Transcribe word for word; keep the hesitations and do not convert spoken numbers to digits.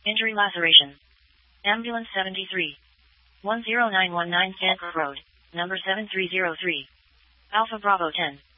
Injury laceration. Ambulance seventy-three. one zero nine one nine Sandbrook Road, number seven three zero three. Alpha Bravo ten.